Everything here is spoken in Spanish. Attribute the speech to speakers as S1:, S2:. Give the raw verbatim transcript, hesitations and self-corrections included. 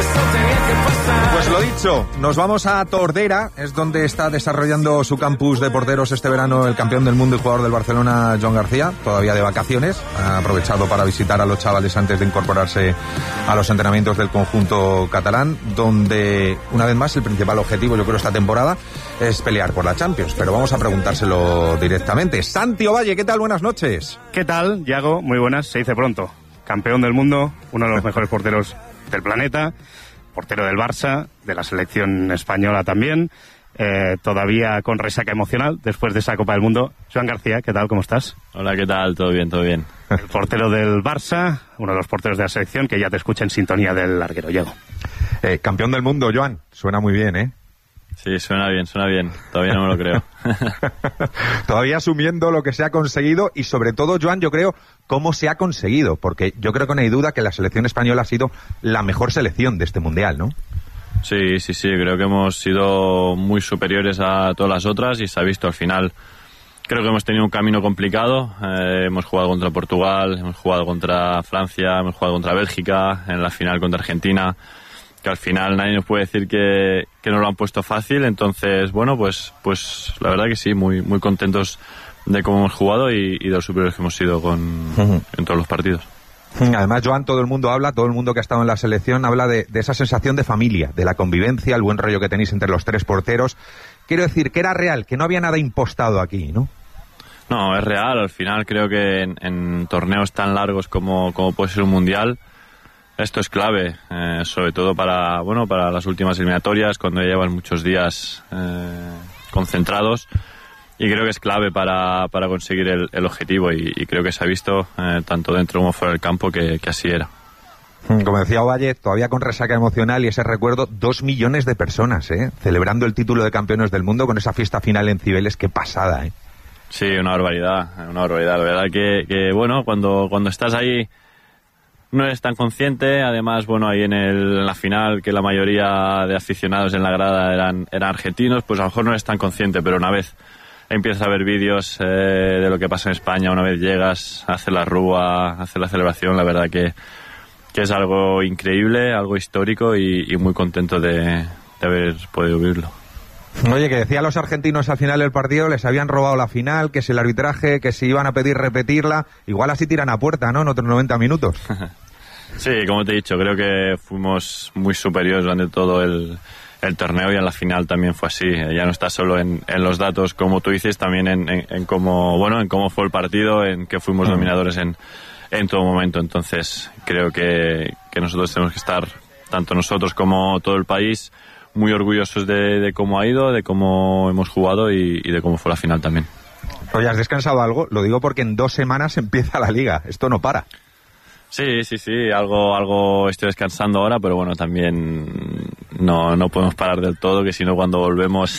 S1: Pues lo dicho, nos vamos a Tordera, es donde está desarrollando su campus de porteros este verano el campeón del mundo y jugador del Barcelona, Joan García, todavía de vacaciones, ha aprovechado para visitar a los chavales antes de incorporarse a los entrenamientos del conjunto catalán, donde una vez más el principal objetivo, yo creo, esta temporada es pelear por la Champions, pero vamos a preguntárselo directamente. Santi Ovalle, ¿qué tal? Buenas noches.
S2: ¿Qué tal, Yago? Muy buenas, se dice pronto. Campeón del mundo, uno de los mejores porteros del planeta, portero del Barça, de la selección española también, eh, todavía con resaca emocional después de esa Copa del Mundo. Joan García, ¿qué tal? ¿Cómo estás?
S3: Hola, ¿qué tal? Todo bien, todo bien.
S2: El portero del Barça, uno de los porteros de la selección, que ya te escucha en sintonía del larguero, Diego.
S1: Eh, campeón del mundo, Joan, suena muy bien, ¿eh?
S3: Sí, suena bien, suena bien. Todavía no me lo creo.
S1: Todavía asumiendo lo que se ha conseguido y sobre todo, Joan, yo creo, cómo se ha conseguido, porque yo creo que no hay duda que la selección española ha sido la mejor selección de este Mundial, ¿no?
S3: Sí, sí, sí, creo que hemos sido muy superiores a todas las otras y se ha visto al final. Creo que hemos tenido un camino complicado, eh, hemos jugado contra Portugal, hemos jugado contra Francia, hemos jugado contra Bélgica, en la final contra Argentina, que al final nadie nos puede decir que, que nos lo han puesto fácil. Entonces, bueno, pues pues la verdad que sí, muy muy contentos de cómo hemos jugado y, y de los superiores que hemos sido con, uh-huh. en todos los partidos.
S1: Además, Joan, todo el mundo habla, todo el mundo que ha estado en la selección habla de, de esa sensación de familia, de la convivencia, el buen rollo que tenéis entre los tres porteros. Quiero decir que era real, que no había nada impostado aquí, ¿no?
S3: No, es real. Al final creo que en, en torneos tan largos como, como puede ser un Mundial, esto es clave, eh, sobre todo para bueno para las últimas eliminatorias, cuando ya llevan muchos días eh, concentrados, y creo que es clave para, para conseguir el, el objetivo y, y creo que se ha visto eh, tanto dentro como fuera del campo que, que así era.
S1: Como decía Ovalle, todavía con resaca emocional y ese recuerdo, dos millones de personas ¿eh? celebrando el título de campeones del mundo con esa fiesta final en Cibeles, qué pasada, ¿eh?
S3: Sí, una barbaridad, una barbaridad. La verdad que, que bueno, cuando, cuando estás ahí no eres tan consciente. Además, bueno, ahí en, el, en la final, que la mayoría de aficionados en la grada eran, eran argentinos, pues a lo mejor no eres tan consciente, pero una vez empiezas a ver vídeos eh, de lo que pasa en España, una vez llegas a hacer la rúa, a hacer la celebración, la verdad que, que es algo increíble, algo histórico y, y muy contento de, de haber podido vivirlo.
S1: Oye, que decía a los argentinos al final del partido, les habían robado la final, que si el arbitraje, que si iban a pedir repetirla, igual así tiran a puerta, ¿no?, en otros noventa minutos.
S3: Sí, como te he dicho, creo que fuimos muy superiores durante todo el, el torneo y en la final también fue así. Ya no está solo en, en los datos, como tú dices, también en, en, en cómo, bueno, en cómo fue el partido, en que fuimos dominadores en, en todo momento. Entonces, creo que, que nosotros tenemos que estar, tanto nosotros como todo el país, muy orgullosos de, de cómo ha ido, de cómo hemos jugado y, y de cómo fue la final también.
S1: Oye, ¿has descansado algo? Lo digo porque en dos semanas empieza la Liga. Esto no para.
S3: Sí, sí, sí. Algo, algo estoy descansando ahora, pero bueno, también no, no podemos parar del todo, que si no cuando volvemos